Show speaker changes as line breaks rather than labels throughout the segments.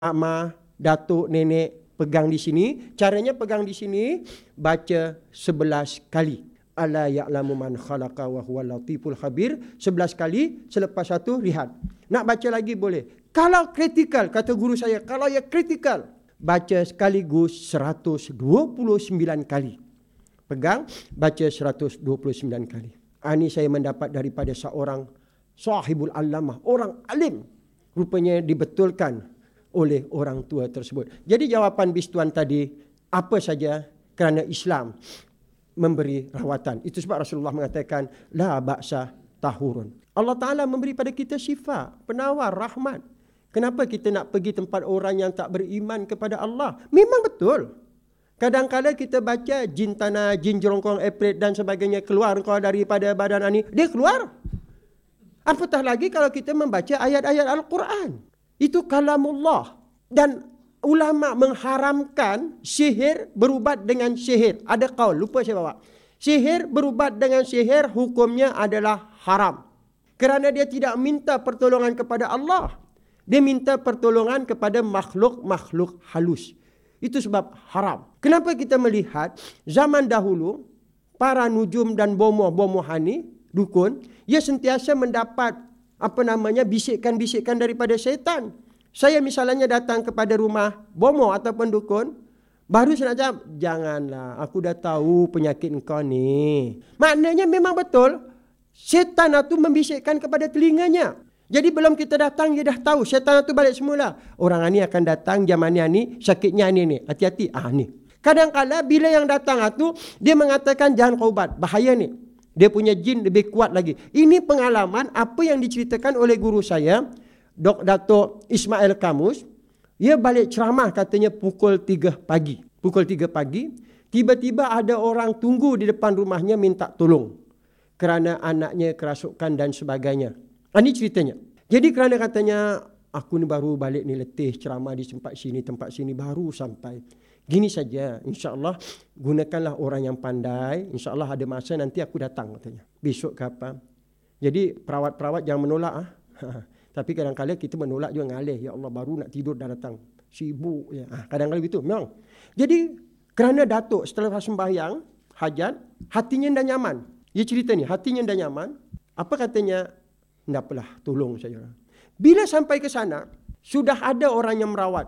Mak, datuk, nenek pegang di sini. Caranya pegang di sini, baca 11 kali. Ala ya'lamu man khalaqa wa huwal latiful khabir. 11 kali, selepas satu rehat. Nak baca lagi boleh. Kalau kritikal, kata guru saya, kalau ya kritikal, baca sekaligus 129 kali. Pegang, baca 129 kali. Ini saya mendapat daripada seorang sahibul alamah, orang alim. Rupanya dibetulkan oleh orang tua tersebut. Jadi jawapan Bistuan tadi, apa saja kerana Islam memberi rawatan. Itu sebab Rasulullah mengatakan, la ba'sa tahurun. Allah Ta'ala memberi pada kita syifa, penawar, rahmat. Kenapa kita nak pergi tempat orang yang tak beriman kepada Allah? Memang betul. Kadang-kadang kita baca jin tanah, jin jerongkong, epret dan sebagainya keluar kau daripada badan ani. Dia keluar. Apatah lagi kalau kita membaca ayat-ayat Al-Quran. Itu kalamullah. Dan ulama mengharamkan sihir berubat dengan sihir. Ada qaul, lupa saya bawa. Sihir berubat dengan sihir hukumnya adalah haram. Kerana dia tidak minta pertolongan kepada Allah. Dia minta pertolongan kepada makhluk-makhluk halus. Itu sebab haram. Kenapa kita melihat zaman dahulu, para nujum dan bomoh-bomohani, dukun, ia sentiasa mendapat bisikan-bisikan daripada syaitan. Saya misalnya datang kepada rumah bomoh ataupun dukun, baru saya nak cakap, janganlah, aku dah tahu penyakit engkau ni. Maknanya memang betul, syaitan itu membisikkan kepada telinganya. Jadi belum kita datang, dia dah tahu. Syaitan itu balik semula. Orang ni akan datang, jam ni, sakitnya ni. Hati-hati. Ni. Kadang-kadang bila yang datang itu, dia mengatakan jangan kau ubat. Bahaya ni. Dia punya jin lebih kuat lagi. Ini pengalaman apa yang diceritakan oleh guru saya, Datuk Ismail Kamus. Dia balik ceramah katanya pukul 3 pagi. Pukul 3 pagi, tiba-tiba ada orang tunggu di depan rumahnya minta tolong. Kerana anaknya kerasukan dan sebagainya. Ini ceritanya. Jadi kerana katanya, aku ni baru balik ni letih ceramah di tempat sini baru sampai. Gini saja, insya-Allah gunakanlah orang yang pandai. Insya-Allah ada masa nanti aku datang katanya. Besok ke apa. Jadi perawat-perawat jangan menolak. Tapi kadang-kadang kita menolak juga ngalih. Ya Allah baru nak tidur dah datang. Sibuk ya. Kadang-kadang gitu memang. Jadi kerana datuk setelah sembahyang hajat, hatinya dah nyaman. Dia cerita ni, hatinya dah nyaman. Apa katanya? Apalah, tolong saya. Bila sampai ke sana, sudah ada orang yang merawat.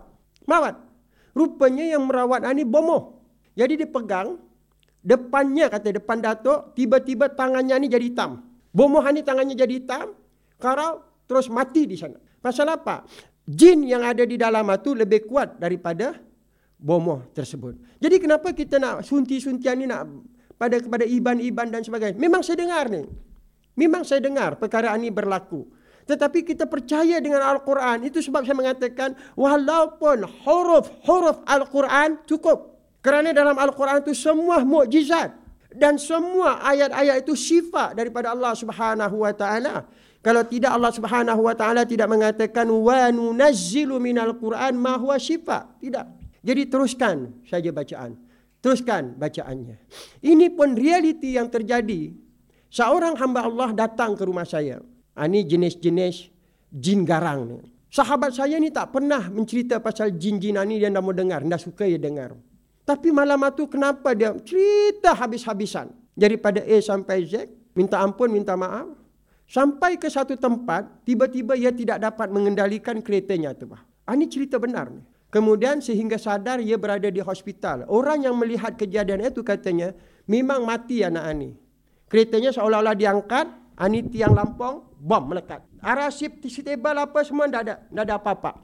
Rupanya yang merawat ini bomoh. Jadi dia pegang, depannya kata depan datuk, tiba-tiba tangannya ni jadi hitam. Bomoh ni tangannya jadi hitam, karau terus mati di sana. Pasal apa? Jin yang ada di dalam itu lebih kuat daripada bomoh tersebut. Jadi kenapa kita nak sunti-suntian ni nak kepada iban-iban dan sebagainya? Memang saya dengar ni. Memang saya dengar perkara ini berlaku. Tetapi kita percaya dengan Al-Quran. Itu sebab saya mengatakan, walaupun huruf Al-Quran cukup. Kerana dalam Al-Quran itu semua mukjizat. Dan semua ayat-ayat itu syifa daripada Allah Subhanahu Wa Taala. Kalau tidak Allah Subhanahu Wa Taala tidak mengatakan, wa nunazzilu minal Quran ma huwa syifa. Tidak. Jadi teruskan saja bacaan. Teruskan bacaannya. Ini pun realiti yang terjadi. Seorang hamba Allah datang ke rumah saya. Ini jenis-jenis jin garang ni. Sahabat saya ni tak pernah mencerita pasal jin-jin ni, dia dah mau dengar, dah suka dia dengar. Tapi malam itu kenapa dia cerita habis-habisan. Daripada A sampai Z, minta ampun, minta maaf. Sampai ke satu tempat, tiba-tiba ia tidak dapat mengendalikan keretanya tu. Ini cerita benar ni. Kemudian sehingga sadar ia berada di hospital. Orang yang melihat kejadian itu katanya, memang mati anak ini. Keretanya seolah-olah diangkat, ini tiang lampung, bom melekat. Arasip, table apa semua tidak ada apa-apa.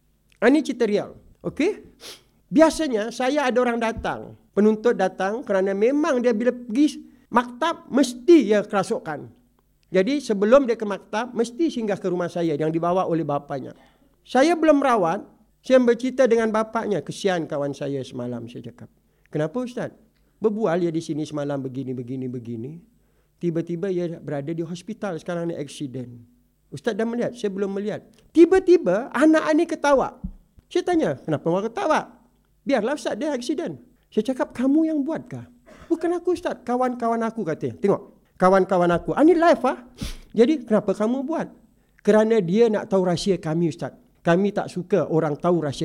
Ini cerita real. Okey? Biasanya saya ada orang datang, penuntut datang kerana memang dia bila pergi maktab mesti dia kerasukan. Jadi sebelum dia ke maktab mesti singgah ke rumah saya yang dibawa oleh bapanya. Saya belum merawat, saya bercerita dengan bapaknya, kesian kawan saya semalam saya cakap. Kenapa Ustaz? Berbual dia di sini semalam begini. Tiba-tiba ia berada di hospital sekarang ni aksiden. Ustaz dah melihat? Saya belum melihat. Tiba-tiba anak ni ketawa. Saya tanya, kenapa orang ketawa? Biarlah Ustaz dia aksiden. Saya cakap, kamu yang buatkah? Bukan aku Ustaz, kawan-kawan aku katanya. Tengok, kawan-kawan aku. Ini live Jadi kenapa kamu buat? Kerana dia nak tahu rahsia kami Ustaz. Kami tak suka orang tahu rahsia